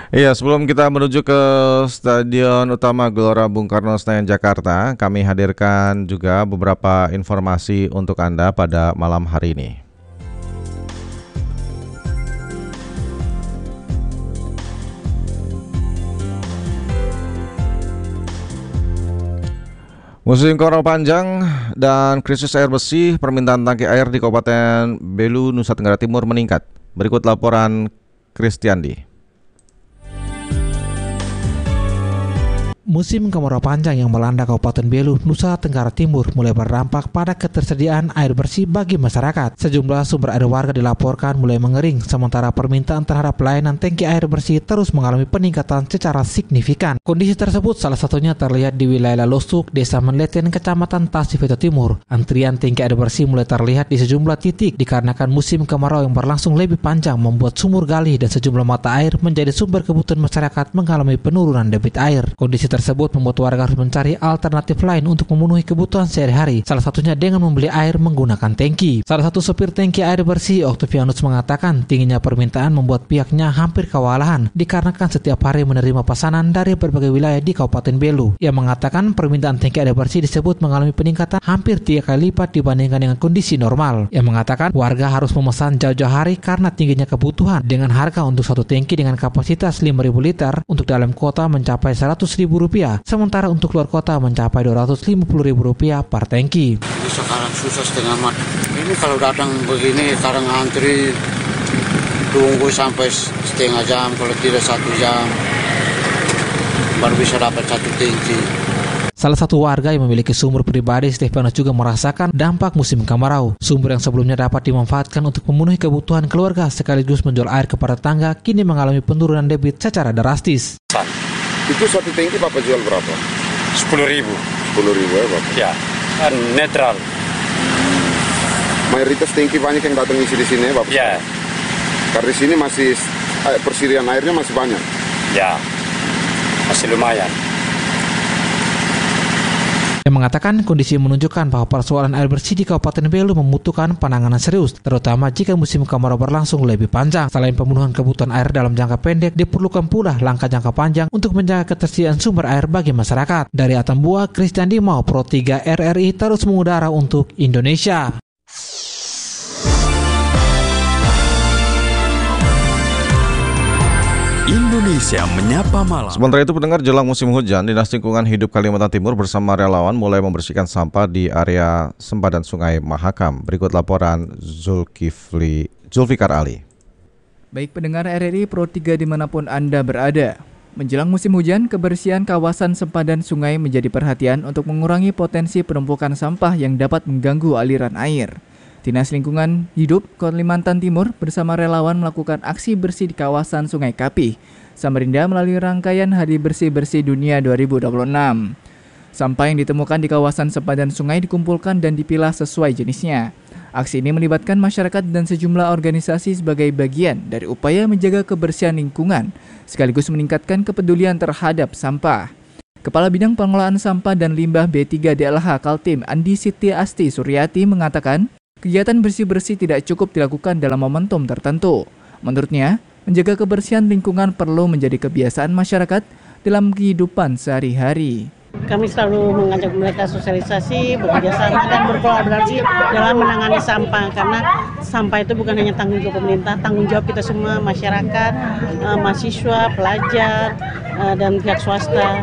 Iya, sebelum kita menuju ke Stadion Utama Gelora Bung Karno Senayan Jakarta, kami hadirkan juga beberapa informasi untuk Anda pada malam hari ini. Musim kemarau panjang dan krisis air bersih, permintaan tangki air di Kabupaten Belu, Nusa Tenggara Timur meningkat. Berikut laporan Kristiandi. Musim kemarau panjang yang melanda Kabupaten Belu, Nusa Tenggara Timur mulai berdampak pada ketersediaan air bersih bagi masyarakat. Sejumlah sumber air warga dilaporkan mulai mengering, sementara permintaan terhadap pelayanan tangki air bersih terus mengalami peningkatan secara signifikan. Kondisi tersebut salah satunya terlihat di wilayah Lalosuk, Desa Menleten, Kecamatan Tasifeto Timur. Antrian tangki air bersih mulai terlihat di sejumlah titik dikarenakan musim kemarau yang berlangsung lebih panjang membuat sumur gali dan sejumlah mata air menjadi sumber kebutuhan masyarakat mengalami penurunan debit air. Kondisi tersebut membuat warga harus mencari alternatif lain untuk memenuhi kebutuhan sehari-hari, salah satunya dengan membeli air menggunakan tangki. Salah satu sopir tangki air bersih, Oktavianus, mengatakan tingginya permintaan membuat pihaknya hampir kewalahan dikarenakan setiap hari menerima pesanan dari berbagai wilayah di Kabupaten Belu. Ia mengatakan permintaan tangki air bersih disebut mengalami peningkatan hampir 3 kali lipat dibandingkan dengan kondisi normal. Ia mengatakan warga harus memesan jauh-jauh hari karena tingginya kebutuhan, dengan harga untuk satu tangki dengan kapasitas 5.000 liter untuk dalam kota mencapai Rp100.000, sementara untuk luar kota mencapai Rp250.000 per tangki. Ini sekarang susah setengah mat. Ini kalau datang begini sekarang antri tunggu sampai setengah jam, kalau tidak 1 jam baru bisa dapat satu tangki. Salah satu warga yang memiliki sumur pribadi, Stefanus, juga merasakan dampak musim kemarau. Sumur yang sebelumnya dapat dimanfaatkan untuk memenuhi kebutuhan keluarga sekaligus menjual air kepada tetangga kini mengalami penurunan debit secara drastis. Itu satu tangki Bapak jual berapa? 10.000. 10.000 ya Bapak? Ya, kan netral. Mayoritas tangki banyak yang datang isi di sini ya Bapak? Ya. Karena di sini masih persediaan airnya masih banyak? Ya, masih lumayan. Yang mengatakan kondisi menunjukkan bahwa persoalan air bersih di Kabupaten Belu membutuhkan penanganan serius, terutama jika musim kemarau berlangsung lebih panjang. Selain pemenuhan kebutuhan air dalam jangka pendek, diperlukan pula langkah jangka panjang untuk menjaga ketersediaan sumber air bagi masyarakat. Dari Atambua, Kristiandi Mau, Pro 3 RRI terus mengudara untuk Indonesia. Indonesia Menyapa Malam. Sementara itu, pendengar, jelang musim hujan, Dinas Lingkungan Hidup Kalimantan Timur bersama relawan mulai membersihkan sampah di area sempadan Sungai Mahakam. Berikut laporan Zulfikar Ali. Baik pendengar RRI Pro 3 dimanapun Anda berada, menjelang musim hujan, kebersihan kawasan sempadan sungai menjadi perhatian untuk mengurangi potensi penumpukan sampah yang dapat mengganggu aliran air. Dinas Lingkungan Hidup Kalimantan Timur bersama relawan melakukan aksi bersih di kawasan Sungai Kapih, Samarinda melalui rangkaian Hari Bersih-Bersih Dunia 2026. Sampah yang ditemukan di kawasan sempadan sungai dikumpulkan dan dipilah sesuai jenisnya. Aksi ini melibatkan masyarakat dan sejumlah organisasi sebagai bagian dari upaya menjaga kebersihan lingkungan, sekaligus meningkatkan kepedulian terhadap sampah. Kepala Bidang Pengelolaan Sampah dan Limbah B3DLH Kaltim Andi Siti Asti Suryati mengatakan, kegiatan bersih-bersih tidak cukup dilakukan dalam momentum tertentu. Menurutnya, menjaga kebersihan lingkungan perlu menjadi kebiasaan masyarakat dalam kehidupan sehari-hari. Kami selalu mengajak mereka sosialisasi, bekerjasama dan berkolaborasi dalam menangani sampah, karena sampah itu bukan hanya tanggung jawab pemerintah, tanggung jawab kita semua, masyarakat, mahasiswa, pelajar, dan pihak swasta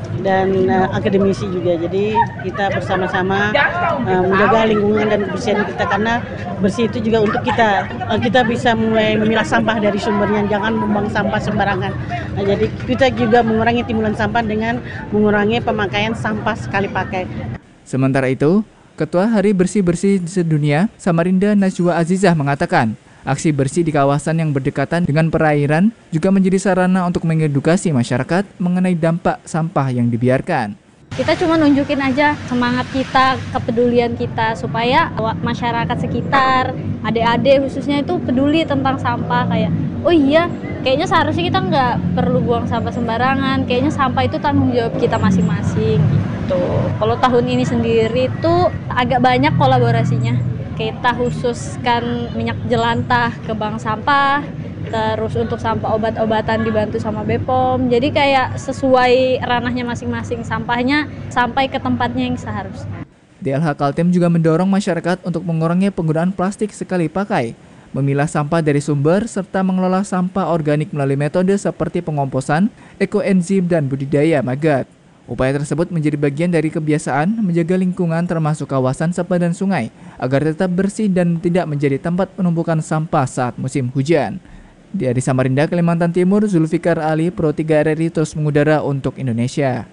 dan akademisi juga. Jadi kita bersama-sama menjaga lingkungan dan kebersihan kita, karena bersih itu juga untuk kita. Kita bisa mulai memilah sampah dari sumbernya, jangan membuang sampah sembarangan. Jadi kita juga mengurangi timbulan sampah dengan mengurangi pemakaian sampah sekali pakai. Sementara itu, Ketua Hari Bersih-Bersih Sedunia Samarinda Najwa Azizah mengatakan, aksi bersih di kawasan yang berdekatan dengan perairan juga menjadi sarana untuk mengedukasi masyarakat mengenai dampak sampah yang dibiarkan. Kita cuma nunjukin aja semangat kita, kepedulian kita, supaya masyarakat sekitar, adik-adik khususnya itu peduli tentang sampah. Kayak, oh iya, kayaknya seharusnya kita nggak perlu buang sampah sembarangan, kayaknya sampah itu tanggung jawab kita masing-masing gitu. Kalau tahun ini sendiri tuh agak banyak kolaborasinya. Kita khususkan minyak jelantah ke bank sampah, terus untuk sampah obat-obatan dibantu sama BPOM. Jadi kayak sesuai ranahnya masing-masing, sampahnya sampai ke tempatnya yang seharusnya. DLH Kaltim juga mendorong masyarakat untuk mengurangi penggunaan plastik sekali pakai, memilah sampah dari sumber, serta mengelola sampah organik melalui metode seperti pengomposan, ekoenzim, dan budidaya magat. Upaya tersebut menjadi bagian dari kebiasaan menjaga lingkungan termasuk kawasan sepadan sungai agar tetap bersih dan tidak menjadi tempat penumpukan sampah saat musim hujan. Dari Samarinda, Kalimantan Timur, Zulfikar Ali, Pro 3 RRI terus mengudara untuk Indonesia.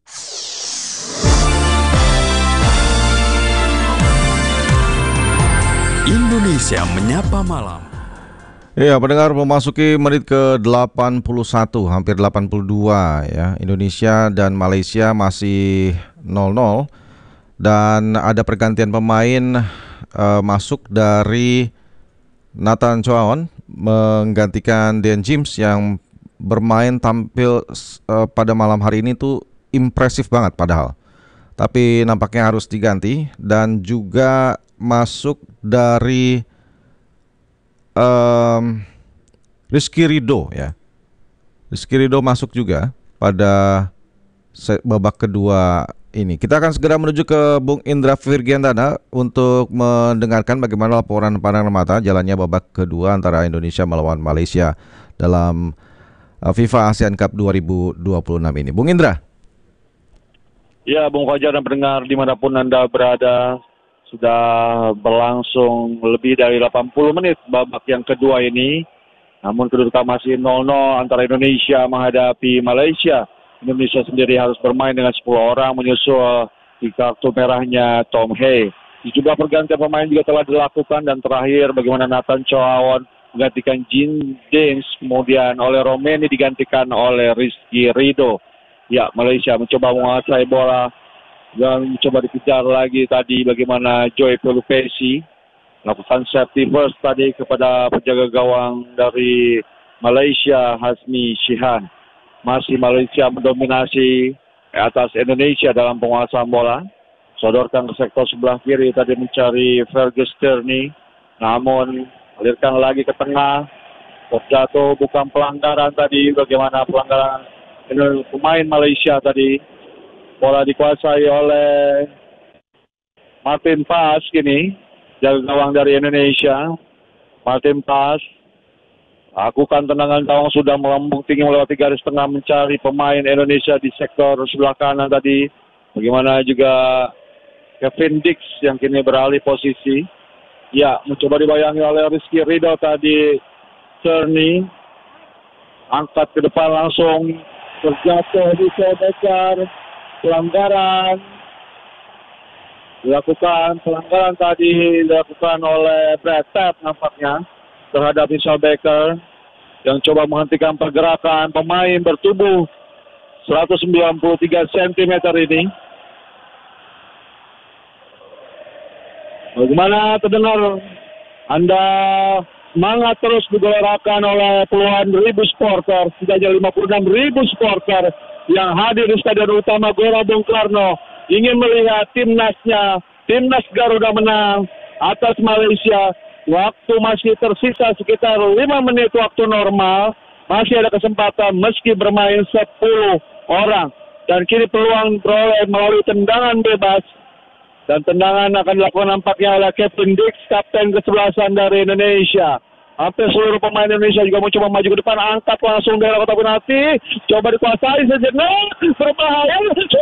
Indonesia Menyapa Malam. Ya, pendengar, memasuki menit ke-81, hampir 82 ya. Indonesia dan Malaysia masih 0-0 dan ada pergantian pemain masuk dari Nathan Choaon menggantikan Dan James yang bermain tampil pada malam hari ini tuh impresif banget padahal. Tapi nampaknya harus diganti dan juga masuk dari Rizky Ridho ya. Rizky Ridho masuk juga pada babak kedua ini. Kita akan segera menuju ke Bung Indra Virgiandana untuk mendengarkan bagaimana laporan pandangan mata jalannya babak kedua antara Indonesia melawan Malaysia dalam FIFA ASEAN Cup 2026 ini. Bung Indra. Ya, Bung Fajar dan pendengar dimanapun Anda berada, sudah berlangsung lebih dari 80 menit babak yang kedua ini. Namun kedudukan masih 0-0 antara Indonesia menghadapi Malaysia. Indonesia sendiri harus bermain dengan 10 orang menyusul di kartu merahnya Tom Hey. Sejumlah pergantian pemain juga telah dilakukan dan terakhir bagaimana Nathan Choaon menggantikan Jin Dings, kemudian oleh Romeni digantikan oleh Rizky Ridho. Ya, Malaysia mencoba menguasai bola dan coba dikejar lagi tadi bagaimana Joy Pelupesi melakukan safety first tadi kepada penjaga gawang dari Malaysia, Hasmi Shihan. Masih Malaysia mendominasi atas Indonesia dalam penguasaan bola. Sodorkan ke sektor sebelah kiri tadi mencari Fergus Terni, namun alirkan lagi ke tengah. Terjatuh bukan pelanggaran tadi, bagaimana pelanggaran pemain Malaysia tadi. Bola dikuasai oleh Martin Pas kini, jaga gawang dari Indonesia. Martin Pas lakukan tendangan gawang sudah melambung tinggi melewati garis tengah mencari pemain Indonesia di sektor sebelah kanan tadi. Bagaimana juga Kevin Dix yang kini beralih posisi. Ya, mencoba dibayangi oleh Rizky Ridho tadi. Cerny angkat ke depan langsung terjatuh di Sobekar. Pelanggaran dilakukan oleh Brad Tapp nampaknya terhadap Michelle Baker yang coba menghentikan pergerakan pemain bertubuh 193 cm ini. Bagaimana terdengar Anda semangat terus digelorakan oleh puluhan ribu supporter, setidaknya 56.000 supporter yang hadir di Stadion Utama Gelora Bung Karno ingin melihat timnasnya, timnas Garuda menang atas Malaysia. Waktu masih tersisa sekitar 5 menit waktu normal, masih ada kesempatan meski bermain 10 orang. Dan kini peluang beroleh melalui tendangan bebas. Dan tendangan akan dilakukan nampaknya oleh Kevin Dix, kapten kesebelasan dari Indonesia. Hampir seluruh pemain Indonesia juga mencoba maju ke depan, angkat langsung dari kotak penalti, coba dikuasai sejenak, berbahaya,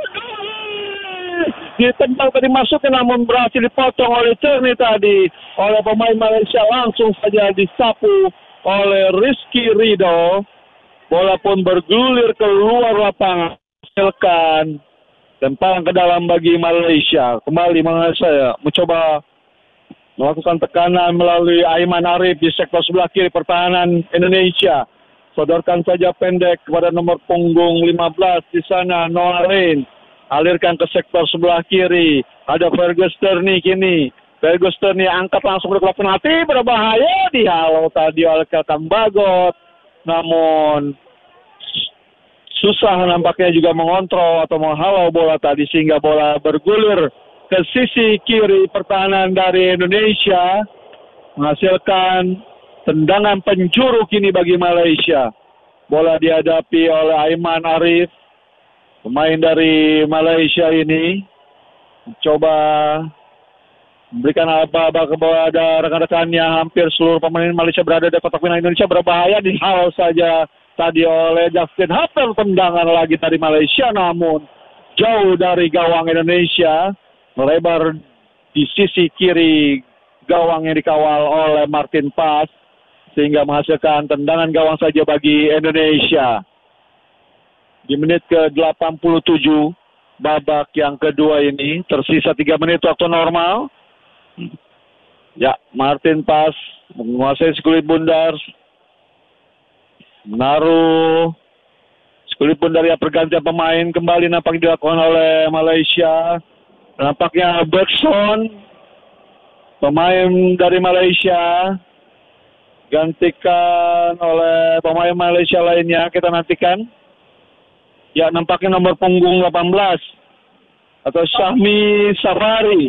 ditendang tadi masuknya namun berhasil dipotong oleh Cerny tadi, oleh pemain Malaysia, langsung saja disapu oleh Rizky Ridho. Bola pun bergulir keluar lapangan, hasilkan tembakan ke dalam bagi Malaysia. Kembali mencoba melakukan tekanan melalui Aiman Arif di sektor sebelah kiri pertahanan Indonesia. Sodorkan saja pendek kepada nomor punggung 15 di sana, Noah Lane. Alirkan ke sektor sebelah kiri. Ada Fergus Terni kini. Fergus Terni angkat langsung ke kotak penalti, berbahaya, dihalau tadi oleh Kang Bagot. Namun susah nampaknya juga mengontrol atau menghalau bola tadi sehingga bola bergulir ke sisi kiri pertahanan dari Indonesia, menghasilkan tendangan penjuru kini bagi Malaysia. Bola dihadapi oleh Aiman Arif, pemain dari Malaysia ini. Coba memberikan aba-aba kepada rekan-rekannya. Hampir seluruh pemain Malaysia berada di kotak penalti Indonesia berbahaya. Dihalau saja tadi oleh Justin. Hampir tendangan lagi dari Malaysia, namun jauh dari gawang Indonesia. Melebar di sisi kiri gawang yang dikawal oleh Martin Pas, sehingga menghasilkan tendangan gawang saja bagi Indonesia. Di menit ke-87 babak yang kedua ini, tersisa 3 menit waktu normal. Ya, Martin Pas menguasai sekulit bundar, menaruh sekulit bundar. Ya, pergantian pemain kembali nampak dilakukan oleh Malaysia. Nampaknya Bergson, pemain dari Malaysia, gantikan oleh pemain Malaysia lainnya. Kita nantikan. Ya, nampaknya nomor punggung 18 atau Syahmi Safari.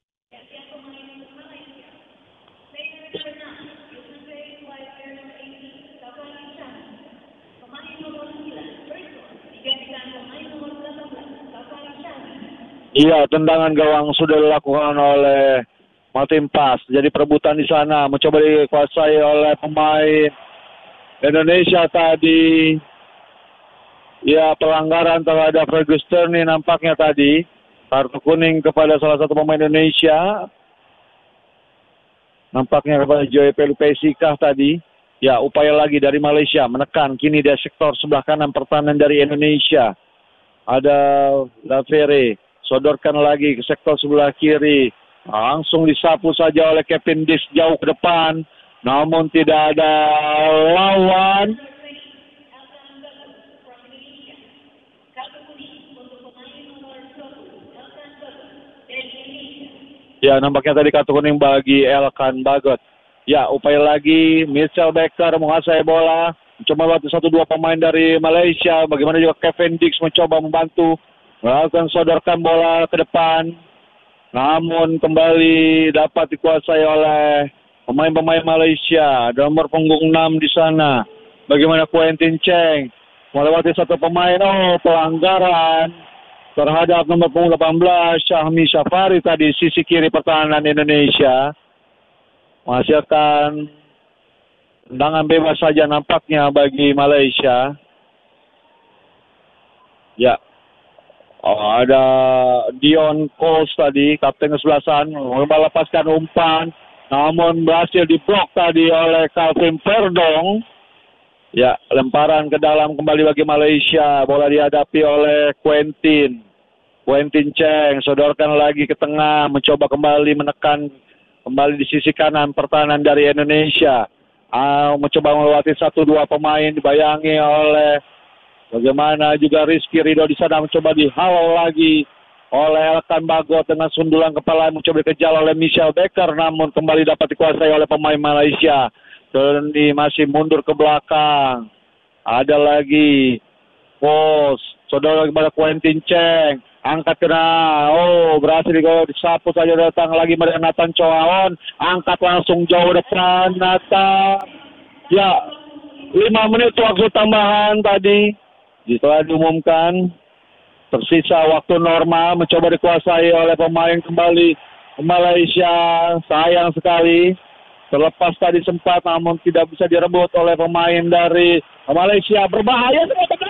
Iya, tendangan gawang sudah dilakukan oleh Martin Pas. Jadi perebutan di sana mencoba dikuasai oleh pemain Indonesia tadi. Ya, pelanggaran terhadap Ferguson ini nampaknya tadi. Kartu kuning kepada salah satu pemain Indonesia. Nampaknya kepada Joy Pelupesikah tadi. Ya, upaya lagi dari Malaysia menekan kini di sektor sebelah kanan pertahanan dari Indonesia. Ada Lavere. Sodorkan lagi ke sektor sebelah kiri. Langsung disapu saja oleh Kevin Dix jauh ke depan. Namun tidak ada lawan. Ya, nampaknya tadi kartu kuning bagi Elkan Bagot. Ya, upaya lagi. Mitchell Baker menguasai bola. Mencoba membantu 1-2 pemain dari Malaysia. Bagaimana juga Kevin Dix mencoba membantu. Melakukan sodorkan bola ke depan. Namun kembali dapat dikuasai oleh pemain-pemain Malaysia. Nomor punggung 6 di sana. Bagaimana Quentin Cheng melewati satu pemain. Oh, pelanggaran terhadap nomor punggung 18 Syahmi Safari tadi sisi kiri pertahanan Indonesia. Menghasilkan tendangan bebas saja nampaknya bagi Malaysia. Ya. Ada Dion Coles tadi, kapten kesebelasan, melepaskan umpan, namun berhasil diblok tadi oleh Calvin Verdong. Ya, lemparan ke dalam kembali bagi Malaysia. Bola dihadapi oleh Quentin Cheng, sodorkan lagi ke tengah, mencoba kembali menekan kembali di sisi kanan pertahanan dari Indonesia. Mencoba melewati 1-2 pemain, dibayangi oleh bagaimana juga Rizky Ridho di sana, mencoba dihalau lagi oleh Elkan Bagot dengan sundulan kepala, mencoba dikejar oleh Michelle Baker, namun kembali dapat dikuasai oleh pemain Malaysia. Dan masih mundur ke belakang. Ada lagi Pos, saudara kepada Quentin Cheng, angkat kena, berhasil disapu saja, datang lagi pada Nathan Choaon, angkat langsung jauh depan Nathan. Ya, 5 menit waktu tambahan tadi setelah diumumkan, tersisa waktu normal, mencoba dikuasai oleh pemain kembali Malaysia. Sayang sekali, terlepas tadi sempat, namun tidak bisa direbut oleh pemain dari Malaysia. Berbahaya,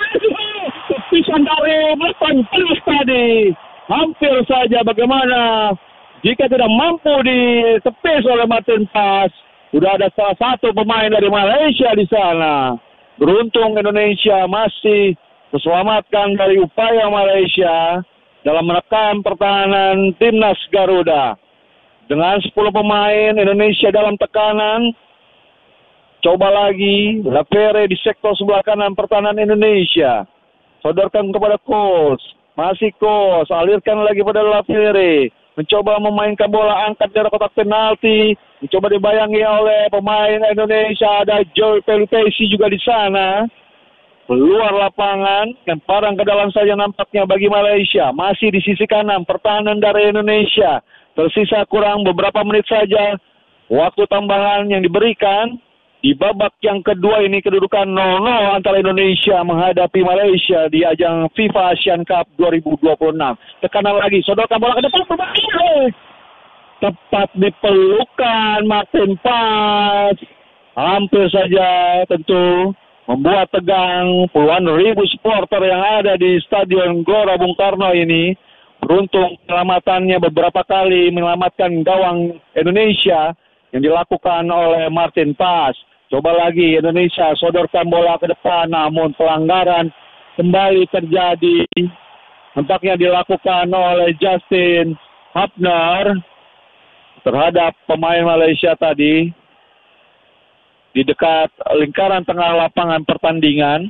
tepisan dari belakang tadi. Hampir saja bagaimana jika tidak mampu ditepis oleh Martin Pas. Sudah ada salah satu pemain dari Malaysia di sana. Beruntung Indonesia masih terselamatkan dari upaya Malaysia dalam menekan pertahanan timnas Garuda. Dengan 10 pemain Indonesia dalam tekanan. Coba lagi Lavere di sektor sebelah kanan pertahanan Indonesia. Sodorkan kepada Coles. Masih Coles, alirkan lagi pada Lavere. Mencoba memainkan bola, angkat dari kotak penalti. Mencoba dibayangi oleh pemain Indonesia. Ada Joy Pelupesi juga di sana. Keluar lapangan, lemparan ke dalam saja nampaknya bagi Malaysia. Masih di sisi kanan, pertahanan dari Indonesia. Tersisa kurang beberapa menit saja. Waktu tambahan yang diberikan. Di babak yang kedua ini kedudukan 0-0 antara Indonesia menghadapi Malaysia di ajang FIFA Asian Cup 2026. Tekanan lagi, sodorkan bola ke depan, tepat dipelukan Martin Pas. Hampir saja tentu membuat tegang puluhan ribu supporter yang ada di Stadion Gelora Bung Karno ini. Beruntung penyelamatannya beberapa kali menyelamatkan gawang Indonesia yang dilakukan oleh Martin Pas. Coba lagi Indonesia sodorkan bola ke depan, namun pelanggaran kembali terjadi. Nampaknya dilakukan oleh Justin Hapner terhadap pemain Malaysia tadi di dekat lingkaran tengah lapangan pertandingan.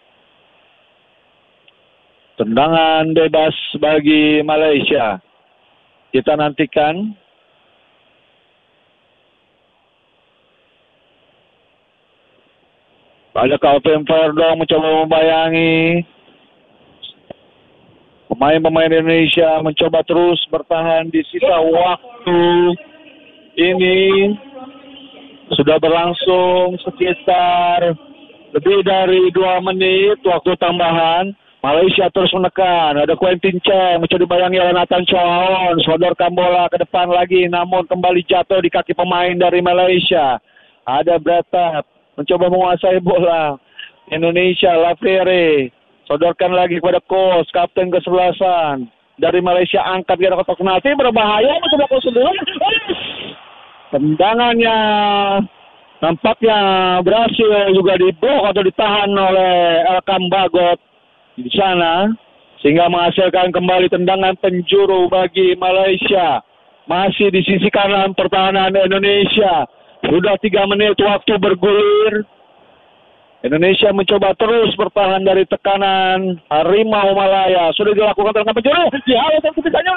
Tendangan bebas bagi Malaysia. Kita nantikan. Ada Calvin Verdong mencoba membayangi. Pemain-pemain Indonesia mencoba terus bertahan di sisa waktu ini. Sudah berlangsung sekitar lebih dari 2 menit waktu tambahan. Malaysia terus menekan. Ada Quentin Cheng mencoba dibayangi oleh Nathan Choaon. Sodorkan bola ke depan lagi, namun kembali jatuh di kaki pemain dari Malaysia. Ada Bretat mencoba menguasai bola. Indonesia, Lafere. Sodorkan lagi kepada Kos, kapten ke-11 dari Malaysia, angkat ke kotak penalti, berbahaya mencoba prosedur. Tendangannya nampaknya berhasil juga diblok atau ditahan oleh Elkam Bagot di sana, sehingga menghasilkan kembali tendangan penjuru bagi Malaysia. Masih di sisi kanan pertahanan Indonesia. Sudah 3 menit waktu bergulir. Indonesia mencoba terus bertahan dari tekanan Harimau Malaya. Sudah dilakukan tendangan penjuru. Dihalau kepisahnya.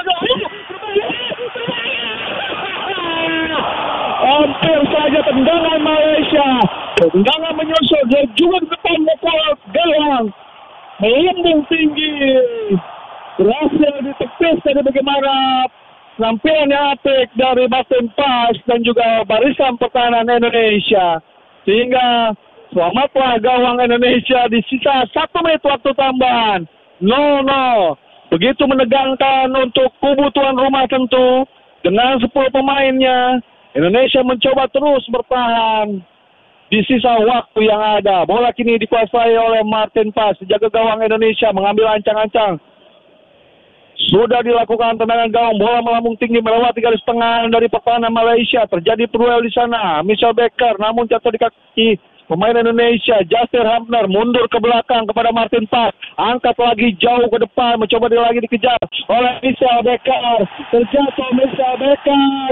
Hampir saja tendangan Malaysia. Tendangan menyusul. Dia juga di depan mukul gelang. Melambung tinggi. Berhasil ditepis dari bagaimana penampilan yang apik dari Martin Pas dan juga barisan pertahanan Indonesia. Sehingga selamatlah gawang Indonesia di sisa 1 menit waktu tambahan. 0-0. Begitu menegangkan untuk kubu tuan rumah tentu. Dengan 10 pemainnya, Indonesia mencoba terus bertahan di sisa waktu yang ada. Bola kini dikuasai oleh Martin Pas. Jaga gawang Indonesia mengambil ancang-ancang. Sudah dilakukan tendangan gawang, bola melambung tinggi melewati garis tengah dari pertahanan Malaysia. Terjadi duel di sana. Michelle Becker namun jatuh di kaki pemain Indonesia. Justin Hapner mundur ke belakang kepada Martin Pas. Angkat lagi jauh ke depan, mencoba lagi dikejar oleh Michelle Becker. Terjatuh Michelle Becker.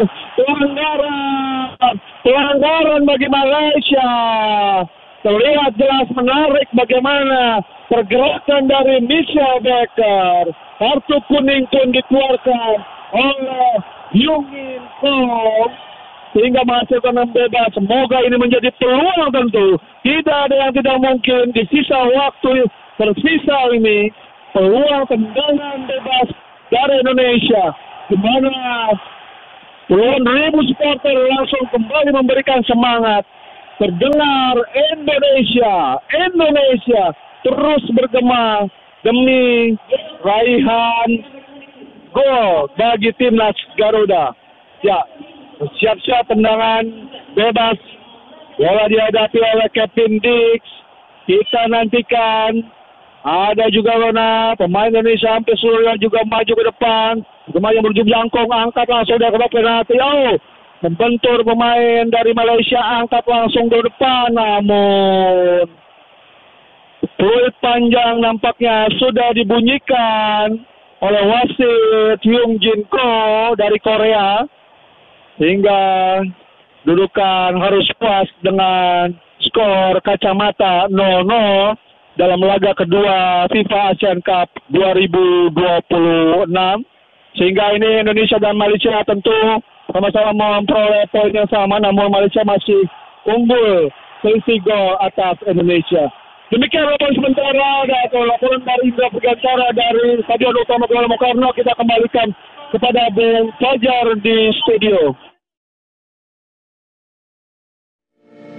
Pelanggaran bagi Malaysia. Terlihat jelas menarik bagaimana pergerakan dari Michelle Becker. Kartu kuning pun dikeluarkan oleh Yung In Kong sehingga menghasilkan bebas. Semoga ini menjadi peluang tentu. Tidak ada yang tidak mungkin di sisa waktu tersisa ini. Peluang tendangan bebas dari Indonesia. Di mana puluhan ribu supporter langsung kembali memberikan semangat. Terdengar Indonesia terus bergema demi raihan gol bagi timnas Garuda. Ya, siap-siap tendangan bebas. Bola dihadapi oleh Kevin Dix. Kita nantikan. Ada juga Lona, pemain Indonesia hampir seluruhnya juga maju ke depan. Pemain yang menuju jangkung, angkat langsung dari babak penalti. Membentur pemain dari Malaysia, angkat langsung ke depan. Namun peluit panjang nampaknya sudah dibunyikan oleh wasit Hyung Jin Ko dari Korea. Sehingga dudukan harus puas dengan skor kacamata 0-0 dalam laga kedua FIFA Asian Cup 2026. Sehingga ini Indonesia dan Malaysia tentu sama-sama memperoleh poin yang sama, namun Malaysia masih unggul selisih gol atas Indonesia. Demikian laporan sementara atau laporan dari Indra Bergantara dari Stadion Utama Gelora Bung Karno. Kita kembalikan kepada Bung Fajar di studio.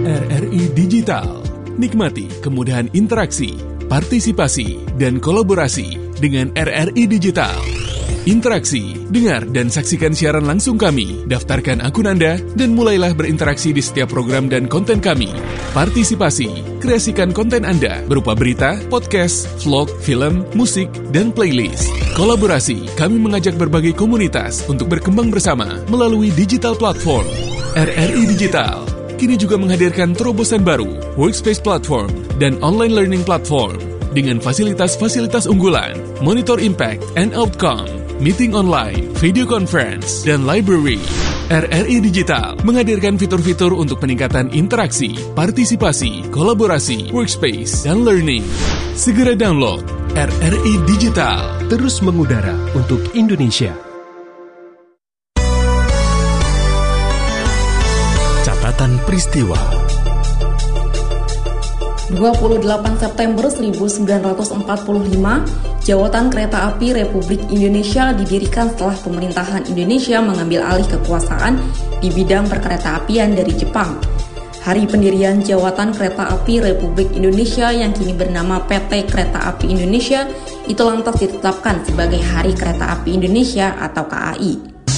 RRI Digital. Nikmati kemudahan interaksi, partisipasi, dan kolaborasi dengan RRI Digital. Interaksi, dengar dan saksikan siaran langsung kami, daftarkan akun Anda, dan mulailah berinteraksi di setiap program dan konten kami. Partisipasi, kreasikan konten Anda berupa berita, podcast, vlog, film, musik, dan playlist. Kolaborasi, kami mengajak berbagai komunitas untuk berkembang bersama melalui digital platform. RRI Digital kini juga menghadirkan terobosan baru, workspace platform, dan online learning platform dengan fasilitas-fasilitas unggulan, monitor impact and outcome, meeting online, video conference, dan library. RRI Digital menghadirkan fitur-fitur untuk peningkatan interaksi, partisipasi, kolaborasi, workspace, dan learning. Segera download RRI Digital. Terus mengudara untuk Indonesia. Catatan peristiwa 28 September 1945, Jawatan Kereta Api Republik Indonesia didirikan setelah pemerintahan Indonesia mengambil alih kekuasaan di bidang perkereta-apian dari Jepang. Hari pendirian Jawatan Kereta Api Republik Indonesia yang kini bernama PT Kereta Api Indonesia itu lantas ditetapkan sebagai Hari Kereta Api Indonesia atau KAI.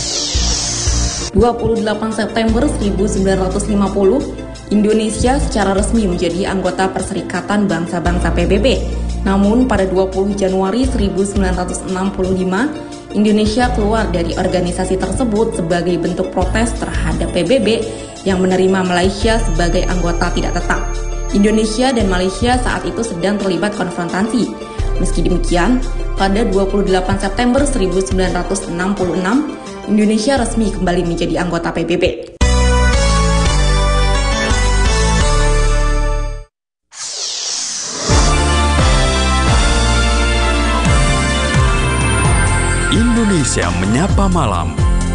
28 September 1950, Indonesia secara resmi menjadi anggota Perserikatan Bangsa-Bangsa PBB. Namun pada 20 Januari 1965, Indonesia keluar dari organisasi tersebut sebagai bentuk protes terhadap PBB yang menerima Malaysia sebagai anggota tidak tetap. Indonesia dan Malaysia saat itu sedang terlibat konfrontasi. Meski demikian, pada 28 September 1966, Indonesia resmi kembali menjadi anggota PBB. Indonesia Menyapa Malam.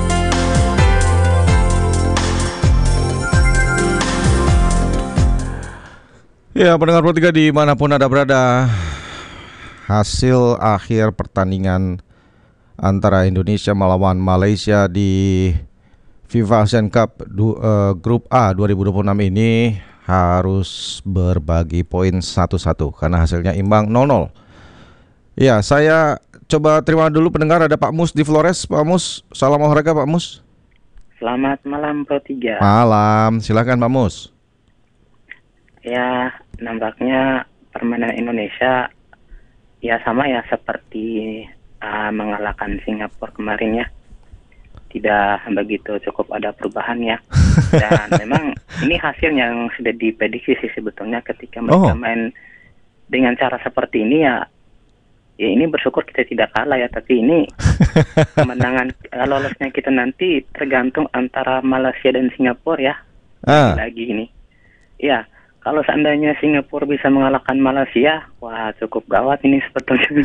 Ya, pendengar Pro 3 dimanapun Anda berada, hasil akhir pertandingan antara Indonesia melawan Malaysia di FIFA Asian Cup Grup A 2026 ini harus berbagi poin 1-1 karena hasilnya imbang 0-0. Ya, saya coba terima dulu pendengar, ada Pak Mus di Flores. Pak Mus, salam olahraga Pak Mus. Selamat malam Pro 3. Malam, silakan Pak Mus. Ya, nampaknya permainan Indonesia ya sama ya seperti mengalahkan Singapura kemarin ya. Tidak begitu cukup ada perubahan ya. Dan memang ini hasil yang sudah diprediksi sih sebetulnya ketika mereka main dengan cara seperti ini ya. Ya ini bersyukur kita tidak kalah ya, tapi ini kemenangan lolosnya kita nanti tergantung antara Malaysia dan Singapura ya. Lagi ini. Ya, kalau seandainya Singapura bisa mengalahkan Malaysia, wah cukup gawat ini sebetulnya.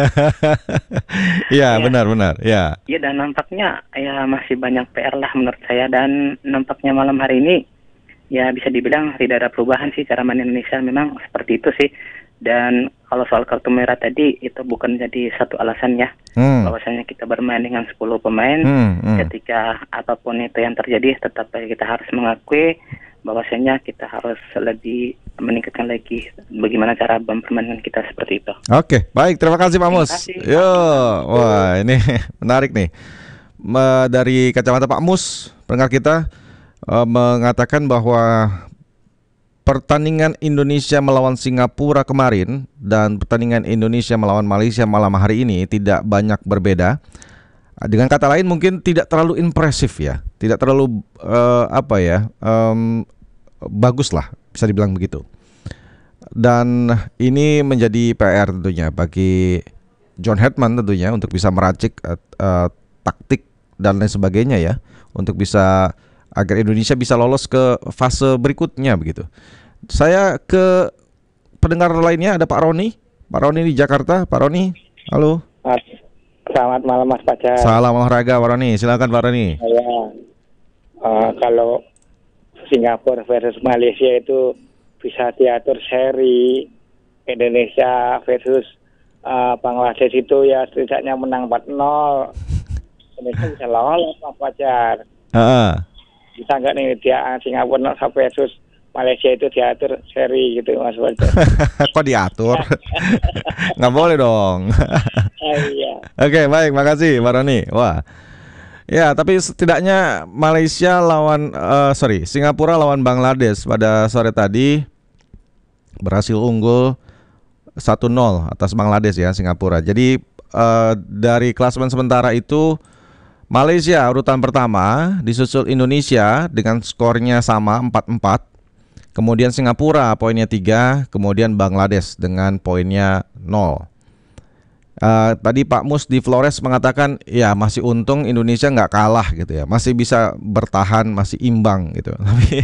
Iya, benar-benar. Ya. Iya, dan nampaknya ya masih banyak PR lah menurut saya, dan nampaknya malam hari ini ya bisa dibilang tidak ada perubahan sih cara main Indonesia, memang seperti itu sih. Dan kalau soal kartu merah tadi itu bukan jadi satu alasan ya. Bahwasanya kita bermain dengan 10 pemain, ketika apapun itu yang terjadi tetap kita harus mengakui bahwasanya kita harus lebih meningkatkan lagi bagaimana cara mempermainkan kita seperti itu. Oke, baik, terima kasih Pak Mus. Yo, wah ini menarik nih. Dari kacamata Pak Mus, pendengar kita mengatakan bahwa pertandingan Indonesia melawan Singapura kemarin dan pertandingan Indonesia melawan Malaysia malam hari ini tidak banyak berbeda. Dengan kata lain mungkin tidak terlalu impresif ya, tidak terlalu bagus lah, bisa dibilang begitu. Dan ini menjadi PR tentunya bagi John Hetman tentunya untuk bisa meracik taktik dan lain sebagainya ya, untuk bisa agar Indonesia bisa lolos ke fase berikutnya begitu. Saya ke pendengar lainnya, ada Pak Roni. Pak Roni di Jakarta. Pak Roni, halo. Selamat malam Mas Pacar. Salam olahraga Pak Roni, silakan Pak Roni. Kalau Singapura versus Malaysia itu bisa diatur seri, Indonesia versus Bangladesh itu ya setidaknya menang 4-0. Indonesia bisa lolos Mas Pacar. Bisa nggak nih dia Singapura versus Malaysia itu diatur seri gitu Mas Walter. Kok diatur? Nggak boleh dong. Iya. Oke, baik, makasih Pak Roni. Wah. Ya, tapi setidaknya Singapura lawan Bangladesh pada sore tadi berhasil unggul 1-0 atas Bangladesh ya, Singapura. Jadi dari klasemen sementara itu Malaysia urutan pertama, disusul Indonesia dengan skornya sama 4-4. Kemudian Singapura poinnya 3, kemudian Bangladesh dengan poinnya 0. Tadi Pak Mus di Flores mengatakan ya masih untung Indonesia nggak kalah gitu ya, masih bisa bertahan, masih imbang gitu. Tapi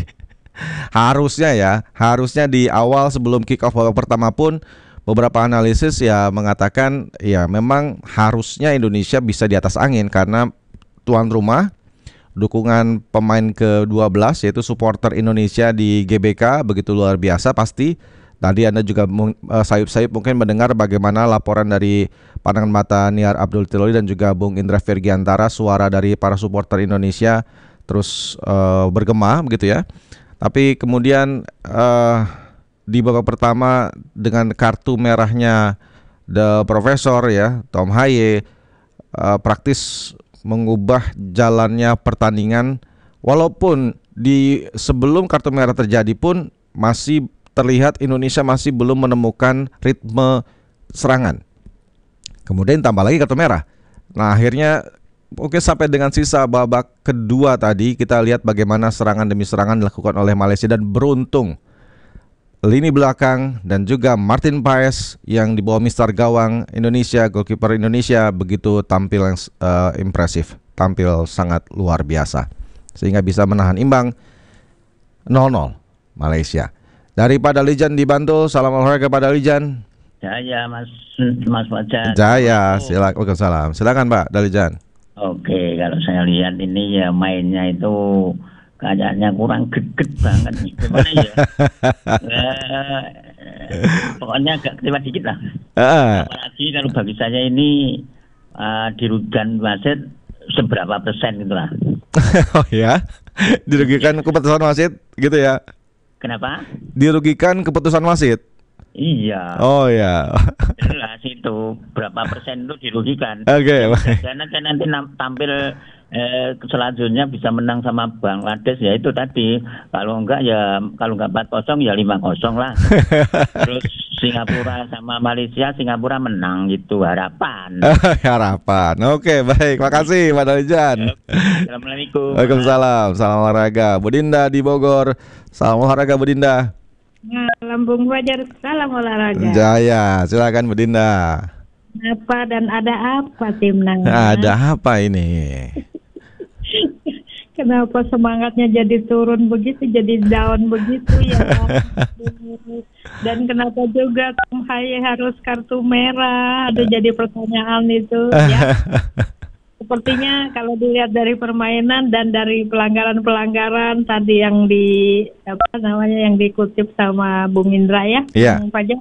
harusnya di awal sebelum kick off babak pertama pun beberapa analisis ya mengatakan ya memang harusnya Indonesia bisa di atas angin karena tuan rumah, dukungan pemain ke-12 yaitu supporter Indonesia di GBK begitu luar biasa pasti. Tadi Anda juga sayup-sayup mungkin mendengar bagaimana laporan dari pandangan mata Niar Abdul Tiloli dan juga Bung Indra Virgiantara, suara dari para supporter Indonesia terus bergema begitu ya. Tapi kemudian di babak pertama dengan kartu merahnya The Professor ya, Tom Haye praktis mengubah jalannya pertandingan, walaupun di sebelum kartu merah terjadi pun masih terlihat Indonesia masih belum menemukan ritme serangan. Kemudian tambah lagi kartu merah. Nah akhirnya sampai dengan sisa babak kedua tadi kita lihat bagaimana serangan demi serangan dilakukan oleh Malaysia dan beruntung lini belakang dan juga Martin Paes yang di bawah mister gawang Indonesia, goalkeeper Indonesia begitu tampil yang impresif, tampil sangat luar biasa sehingga bisa menahan imbang 0-0 Malaysia. Dari Pak Dalijan di Bantul, salam olahraga Pak Dalijan. Jaya Mas Fajar. Jaya, silakan. Silakan Pak Dalijan. Oke, kalau saya lihat ini ya mainnya itu kayaknya kurang greget banget nih. Gimana ya? Pokoknya agak kecewa dikit lah. Apalagi kalau bagi saya ini dirugikan wasit seberapa persen gitu lah. Oh ya, dirugikan keputusan wasit gitu ya? Kenapa? Dirugikan keputusan wasit. Iya. Oh ya. Jelas itu berapa persen itu dirugikan. Oke. Karena nanti tampil selanjutnya bisa menang sama Bangladesh ya itu tadi. Kalau enggak 4-0 ya 5-0 lah. Terus Singapura sama Malaysia, Singapura menang gitu harapan. Harapan. Oke, baik. Makasih Pak Dalijan. Assalamualaikum. Waalaikumsalam. Salam olahraga. Bu Dinda di Bogor. Salam olahraga Bu Dinda. Lambung Fajar, salam olahraga. Jaya, silakan Bu Dinda. Apa dan ada apa timnas? Ada apa ini? Kenapa semangatnya jadi turun begitu, jadi down begitu ya? Dan kenapa juga Tom Haye harus kartu merah? Ada jadi pertanyaan itu ya. Sepertinya kalau dilihat dari permainan dan dari pelanggaran-pelanggaran tadi yang yang dikutip sama Bung Indra ya, Bung Fajar.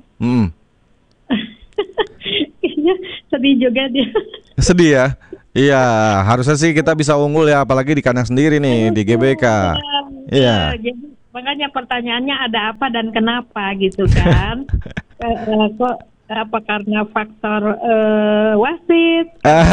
Sedih juga dia. Sedih ya? Iya, harusnya sih kita bisa unggul ya, apalagi di kandang sendiri nih di GBK. Iya. Jadi makanya pertanyaannya ada apa dan kenapa gitu kan? Kok apa karena faktor wasit?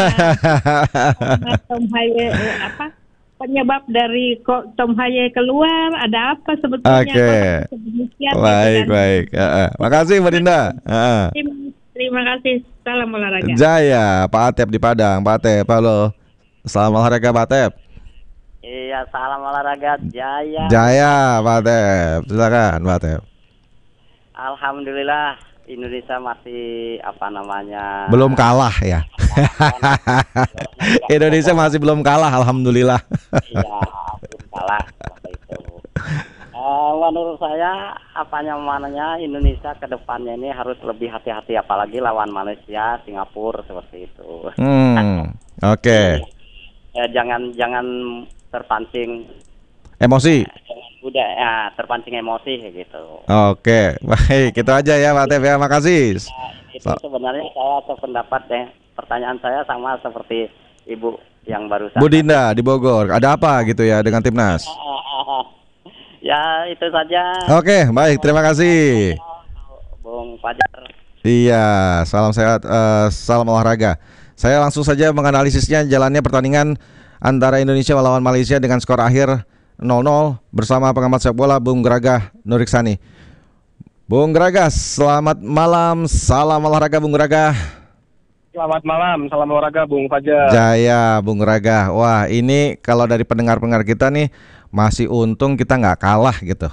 Tom Haye penyebab dari kok Tom Haye keluar? Ada apa sebetulnya? Oke. Baik. Makasih Mbak Dinda. Terima kasih. Salam olahraga. Jaya, Pak Atep di Padang. Pak Atep, halo. Salam olahraga Pak Atep. Iya, salam olahraga Jaya. Jaya, Pak Atep. Silakan Pak Atep. Alhamdulillah Indonesia masih belum kalah ya. Indonesia masih belum kalah, alhamdulillah. Iya, belum kalah seperti itu. Menurut saya Indonesia ke depannya ini harus lebih hati-hati apalagi lawan Malaysia, Singapura seperti itu. Oke. Jangan terpancing emosi. Udah ya, terpancing emosi gitu. Oke, baik, itu aja ya Pak Tef ya, makasih. Itu sebenarnya saya sependapat deh. Pertanyaan saya sama seperti Ibu yang barusan. Bu Dinda di Bogor, ada apa gitu ya dengan timnas? Ya, itu saja. Oke, baik, terima kasih. Bung Fajar. Iya, salam sehat, salam olahraga. Saya langsung saja menganalisisnya jalannya pertandingan antara Indonesia melawan Malaysia dengan skor akhir 0-0 bersama pengamat sepak bola Bung Geragah Nuriksani. Bung Geragah, selamat malam, salam olahraga Bung Geragah. Selamat malam, salam olahraga Bung Fajar. Jaya, Bung Geragah. Wah, ini kalau dari pendengar-pendengar kita nih masih untung kita nggak kalah gitu.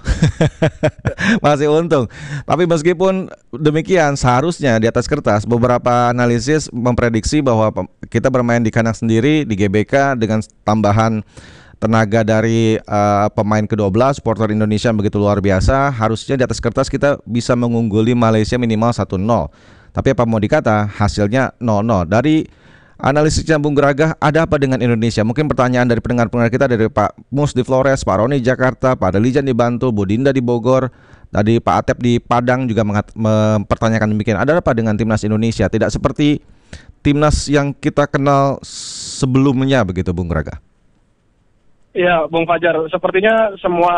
Masih untung. Tapi meskipun demikian, seharusnya di atas kertas beberapa analisis memprediksi bahwa kita bermain di kandang sendiri di GBK dengan tambahan tenaga dari pemain ke-12, supporter Indonesia yang begitu luar biasa. Harusnya di atas kertas kita bisa mengungguli Malaysia minimal 1-0. Tapi apa mau dikata, hasilnya 0-0. Dari analisisnya Bung Geragah, ada apa dengan Indonesia? Mungkin pertanyaan dari pendengar-pendengar kita, dari Pak Mus di Flores, Pak Roni di Jakarta, Pak Delijan di Bantul, Bu Dinda di Bogor, tadi Pak Atep di Padang juga mempertanyakan demikian. Ada apa dengan timnas Indonesia? Tidak seperti timnas yang kita kenal sebelumnya begitu, Bung Geragah? Ya, Bung Fajar, sepertinya semua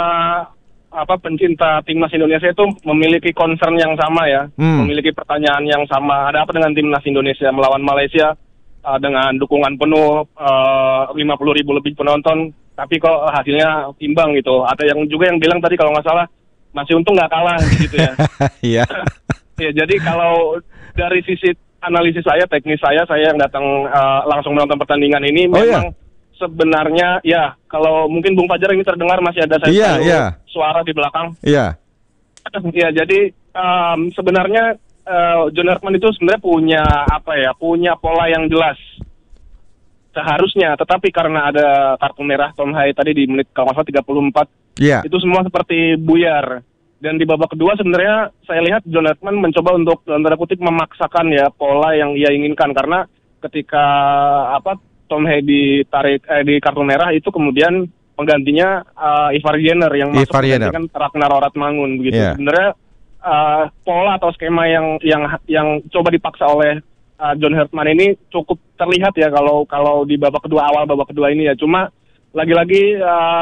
pencinta timnas Indonesia itu memiliki concern yang sama ya, memiliki pertanyaan yang sama. Ada apa dengan timnas Indonesia melawan Malaysia? Dengan dukungan penuh 50.000 lebih penonton, tapi kok hasilnya imbang gitu. Ada yang juga yang bilang tadi kalau nggak salah masih untung nggak kalah gitu ya. Iya. Ya, jadi kalau dari sisi analisis saya, teknis saya yang datang langsung menonton pertandingan ini memang sebenarnya ya, kalau mungkin Bung Fajar ini terdengar masih ada suara di belakang. Iya. Ya, jadi sebenarnya John Herdman itu sebenarnya punya pola yang jelas seharusnya, tetapi karena ada kartu merah Tom Hai tadi di menit kalau nggak salah 34, itu semua seperti buyar. Dan di babak kedua sebenarnya saya lihat John Herdman mencoba untuk dalam tanda kutip memaksakan ya pola yang ia inginkan, karena ketika Tom Hai ditarik di kartu merah itu kemudian penggantinya Ivar Jenner yang masuk menggantikan Ragnar Oratmangun begitu. Sebenarnya pola atau skema yang coba dipaksa oleh John Herdman ini cukup terlihat ya kalau di awal babak kedua ini ya. Cuma lagi-lagi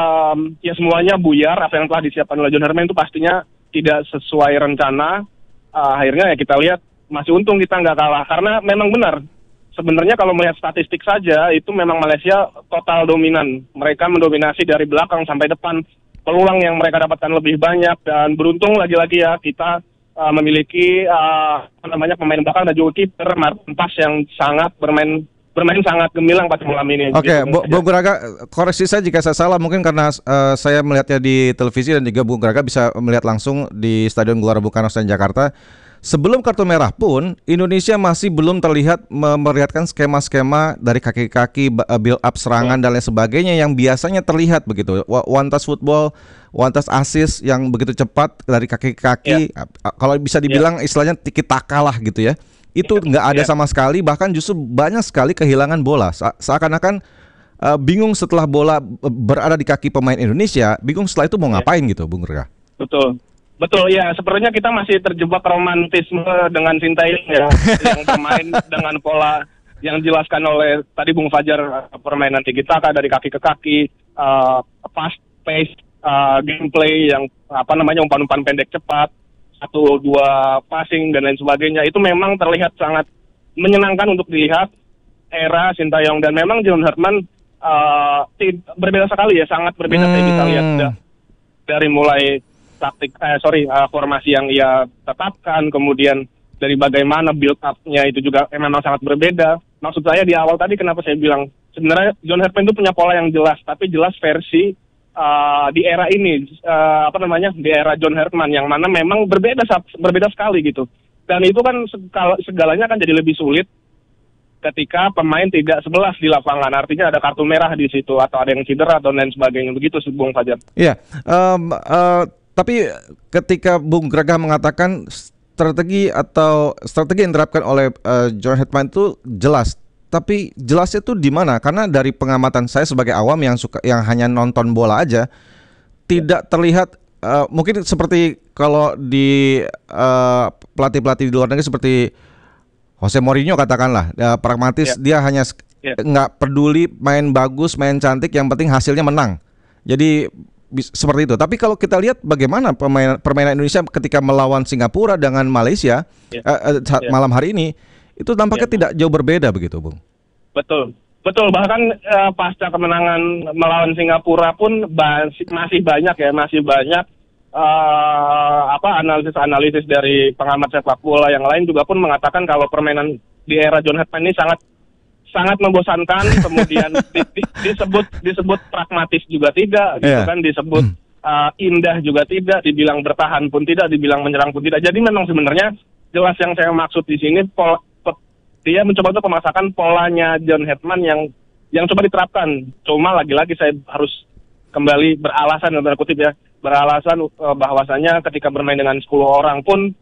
ya semuanya buyar. Apa yang telah disiapkan oleh John Herdman itu pastinya tidak sesuai rencana. Akhirnya ya kita lihat masih untung kita nggak kalah, karena memang benar sebenarnya kalau melihat statistik saja itu memang Malaysia total dominan. Mereka mendominasi dari belakang sampai depan. Peluang yang mereka dapatkan lebih banyak, dan beruntung lagi-lagi ya kita memiliki pemain belakang dan juga kiper Martin Pas yang sangat bermain sangat gemilang pada malam ini. Oke, Bung Geragah, koreksi saya jika saya salah, mungkin karena saya melihatnya di televisi dan juga Bung Geragah bisa melihat langsung di Stadion Gelora Bung Karno Senayan Jakarta. Sebelum kartu merah pun, Indonesia masih belum terlihat memperlihatkan skema-skema dari kaki-kaki, build up serangan dan lain sebagainya yang biasanya terlihat begitu. One touch football, one touch assist yang begitu cepat dari kaki-kaki. Kalau bisa dibilang istilahnya tiki-taka lah gitu ya. Itu nggak ada sama sekali, bahkan justru banyak sekali kehilangan bola. Seakan-akan bingung setelah bola berada di kaki pemain Indonesia, bingung setelah itu mau ngapain gitu, Bung Geragah. Betul ya, sepertinya kita masih terjebak romantisme dengan Sintayong ya, yang bermain dengan pola yang dijelaskan oleh tadi Bung Fajar, permainan tiki-taka dari kaki ke kaki, fast pace, gameplay yang umpan-umpan pendek cepat, 1-2 passing dan lain sebagainya. Itu memang terlihat sangat menyenangkan untuk dilihat era Sintayong, dan memang John Herdman berbeda sekali ya, sangat berbeda. Saya bisa lihat dari mulai formasi yang ia tetapkan, kemudian dari bagaimana build up-nya itu juga memang sangat berbeda. Maksud saya di awal tadi kenapa saya bilang sebenarnya John Herdman itu punya pola yang jelas, tapi jelas versi di era ini di era John Herdman yang mana memang berbeda sekali gitu. Dan itu kan segalanya akan jadi lebih sulit ketika pemain tidak 11 di lapangan, artinya ada kartu merah di situ atau ada yang cedera atau lain sebagainya begitu, Bung Fajar. Iya. Tapi ketika Bung Geragah mengatakan strategi yang diterapkan oleh John Herdman itu jelas, tapi jelasnya itu di mana? Karena dari pengamatan saya sebagai awam yang hanya nonton bola aja, tidak terlihat mungkin seperti kalau di pelatih-pelatih di luar negeri seperti Jose Mourinho katakanlah, pragmatis, dia hanya nggak peduli main bagus, main cantik, yang penting hasilnya menang. Jadi seperti itu. Tapi kalau kita lihat bagaimana permainan Indonesia ketika melawan Singapura dengan Malaysia malam hari ini, itu tampaknya tidak jauh berbeda begitu, Bung. Betul. Bahkan pasca kemenangan melawan Singapura pun masih banyak analisis dari pengamat sepak bola yang lain juga pun mengatakan kalau permainan di era John Herdman ini sangat membosankan, kemudian disebut pragmatis juga tidak, gitu kan, disebut indah juga tidak, dibilang bertahan pun tidak, dibilang menyerang pun tidak. Jadi memang sebenarnya jelas yang saya maksud di sini dia mencoba untuk memaksakan polanya John Herdman yang coba diterapkan. Cuma lagi-lagi saya harus kembali beralasan bahwasanya ketika bermain dengan 10 orang pun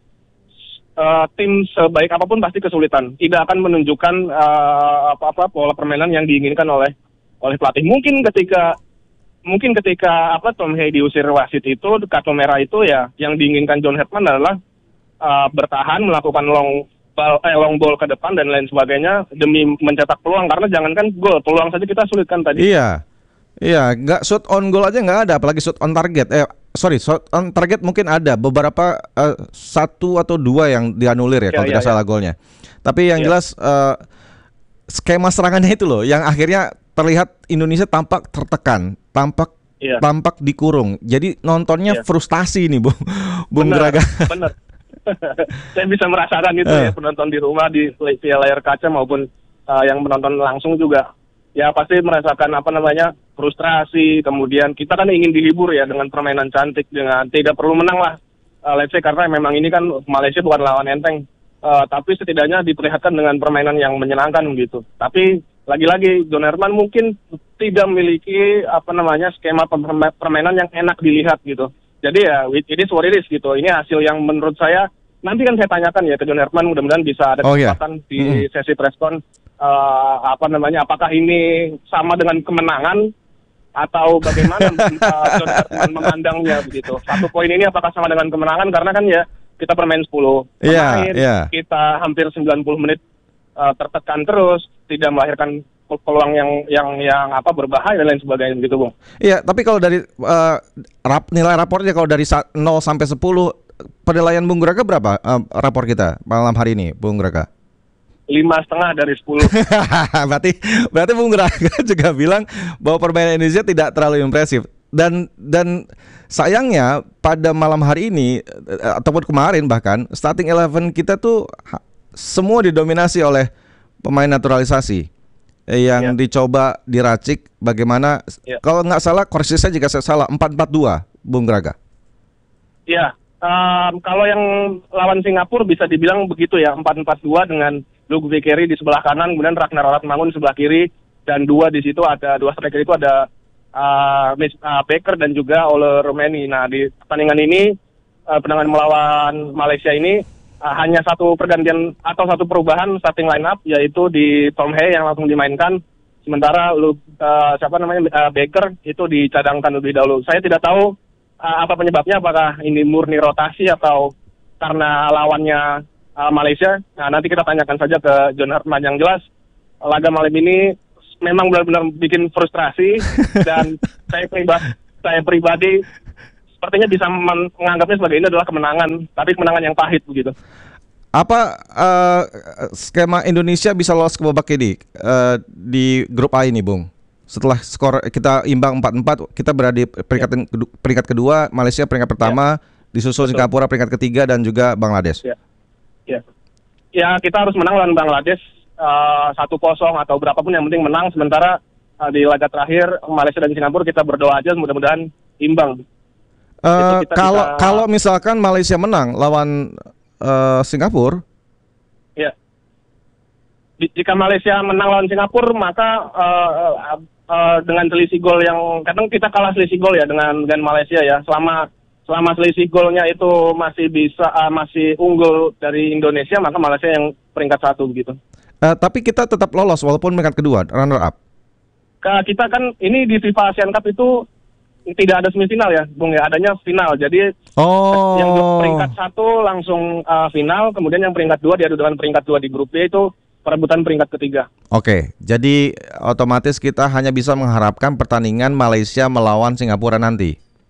tim sebaik apapun pasti kesulitan. Tidak akan menunjukkan pola permainan yang diinginkan oleh pelatih. Mungkin ketika Tom Hei diusir wasit itu, kartu merah itu ya yang diinginkan John Herdman adalah bertahan, melakukan long ball ke depan dan lain sebagainya demi mencetak peluang, karena jangankan gol, peluang saja kita sulit kan tadi. Iya, nggak shoot on goal aja nggak ada, apalagi shoot on target. Shoot on target mungkin ada beberapa 1 atau 2 yang dianulir ya kalau tidak salah golnya. Tapi yang jelas skema serangannya itu loh yang akhirnya terlihat Indonesia tampak tertekan, tampak dikurung. Jadi nontonnya frustasi nih, Bung Graga. Benar. Saya bisa merasakan itu ya, penonton di rumah via layar kaca maupun yang menonton langsung juga. Ya pasti merasakan frustrasi. Kemudian kita kan ingin dihibur ya dengan permainan cantik, dengan tidak perlu menang lah. Let's say karena memang ini kan Malaysia bukan lawan enteng. Tapi setidaknya diperlihatkan dengan permainan yang menyenangkan gitu. Tapi lagi-lagi John Herdman mungkin tidak memiliki skema permainan yang enak dilihat gitu. Jadi ya it is what it is gitu. Ini hasil yang menurut saya nanti kan saya tanyakan ya ke John Herdman, mudah-mudahan bisa ada kesempatan di sesi preskon apakah ini sama dengan kemenangan atau bagaimana John Herdman memandangnya begitu. 1 poin ini apakah sama dengan kemenangan, karena kan ya kita bermain 10 pemain, kita hampir 90 menit tertekan terus, tidak melahirkan peluang yang berbahaya dan lain sebagainya gitu, Bung. Iya, tapi kalau dari nilai rapornya kalau dari 0 sampai 10, penilaian Bung Graga berapa rapor kita malam hari ini, Bung Graga? 5,5 dari 10. berarti Bung Graga juga bilang bahwa permainan Indonesia tidak terlalu impresif. Dan sayangnya pada malam hari ini ataupun kemarin bahkan starting 11 kita tuh semua didominasi oleh pemain naturalisasi yang dicoba diracik bagaimana kalau nggak salah, koreksi saya jika saya salah, 4-4-2 Bung Graga. Iya, kalau yang lawan Singapura bisa dibilang begitu ya, 4-4-2 dengan Luke Vickery di sebelah kanan, kemudian Ragnar Ratmangun di sebelah kiri, dan 2 di situ ada 2 striker itu ada Baker dan juga Ole Romeni. Nah di pertandingan ini pertandingan melawan Malaysia ini hanya 1 pergantian atau 1 perubahan starting line up, yaitu di Tom Hei yang langsung dimainkan, sementara Baker itu dicadangkan lebih dahulu. Saya tidak tahu apa penyebabnya, apakah ini murni rotasi atau karena lawannya Malaysia. Nah nanti kita tanyakan saja ke John Herdman. Yang jelas laga malam ini memang benar-benar bikin frustrasi dan saya pribadi sepertinya bisa menganggapnya sebagai ini adalah kemenangan, tapi kemenangan yang pahit begitu. Apa skema Indonesia bisa lolos ke babak ini di grup A ini, Bung? Setelah skor kita imbang 4-4, kita berada di peringkat kedua, Malaysia peringkat pertama, disusul Singapura peringkat ketiga dan juga Bangladesh. Ya kita harus menang lawan Bangladesh 1-0 atau berapapun, yang penting menang. Sementara di laga terakhir Malaysia dan Singapura kita berdoa aja mudah-mudahan imbang. Kalau misalkan Malaysia menang lawan Singapura, ya, jika Malaysia menang lawan Singapura maka dengan selisih gol yang kadang kita kalah selisih gol ya dengan Malaysia ya, selama selisih golnya itu masih unggul dari Indonesia, maka Malaysia yang peringkat 1 begitu. Tapi kita tetap lolos walaupun peringkat kedua, runner up. Kita kan ini di FIFA Asian Cup itu tidak ada semifinal ya, Bung ya, adanya final. Jadi yang peringkat 1 langsung final, kemudian yang peringkat 2 diadu dengan peringkat 2 di grup B itu perebutan peringkat ketiga. Oke, jadi otomatis kita hanya bisa mengharapkan pertandingan Malaysia melawan Singapura nanti.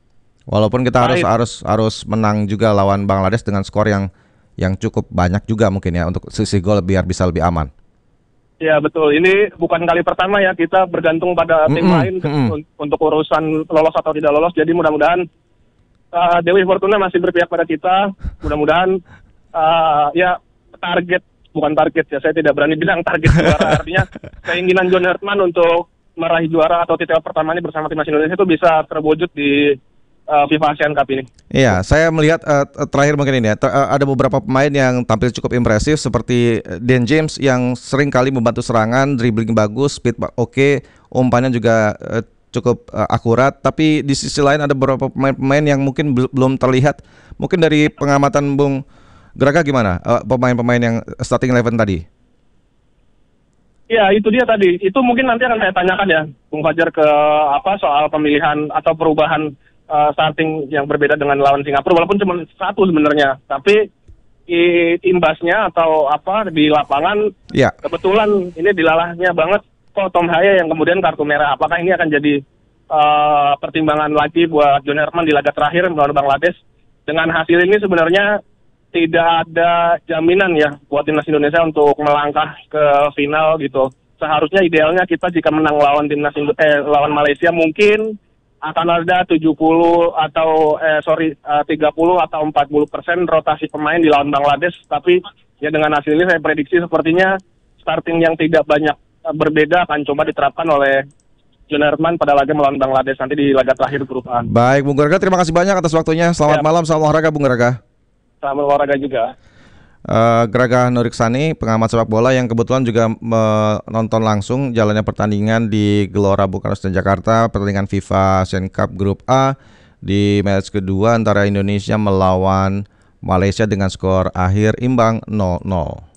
Walaupun kita harus menang juga lawan Bangladesh dengan skor yang cukup banyak juga mungkin ya untuk sisi gol biar bisa lebih aman. Ya betul, ini bukan kali pertama ya kita bergantung pada tim lain untuk urusan lolos atau tidak lolos. Jadi mudah-mudahan Dewi Fortuna masih berpihak pada kita. Mudah-mudahan ya bukan target ya, saya tidak berani bilang target juara. Artinya keinginan John Hertman untuk meraih juara atau titel pertama ini bersama timnas Indonesia itu bisa terwujud di FIFA Asian Cup ini. Iya, saya melihat terakhir mungkin ini ya, ada beberapa pemain yang tampil cukup impresif seperti Dan James yang sering kali membantu serangan, dribbling bagus, speed oke, umpannya juga cukup akurat. Tapi di sisi lain ada beberapa pemain yang mungkin belum terlihat. Mungkin dari pengamatan Bung Graga gimana pemain-pemain yang starting 11 tadi? Ya itu dia tadi. Itu mungkin nanti akan saya tanyakan ya, Bung Fajar, ke soal pemilihan atau perubahan starting yang berbeda dengan lawan Singapura, walaupun cuma satu sebenarnya, tapi imbasnya atau di lapangan kebetulan ini dilalahnya banget kok Tom Haye yang kemudian kartu merah. Apakah ini akan jadi pertimbangan lagi buat John Hertman di laga terakhir melawan Bangladesh? Dengan hasil ini sebenarnya tidak ada jaminan ya buat timnas Indonesia untuk melangkah ke final gitu. Seharusnya idealnya kita jika menang lawan lawan Malaysia mungkin akan ada 30 atau 30 atau 40% rotasi pemain di lawan Bangladesh. Tapi ya dengan hasil ini saya prediksi sepertinya starting yang tidak banyak berbeda akan coba diterapkan oleh John Hertman pada laga melawan Bangladesh nanti di laga terakhir grup A. Baik Bung Graga, terima kasih banyak atas waktunya. Selamat malam, salam olahraga Bung Graga. Selamat olahraga juga. Graga Nuriksani, pengamat sepak bola yang kebetulan juga menonton langsung jalannya pertandingan di Gelora Bung Karno Jakarta, pertandingan FIFA Asian Cup Grup A di match kedua antara Indonesia melawan Malaysia dengan skor akhir imbang 0-0.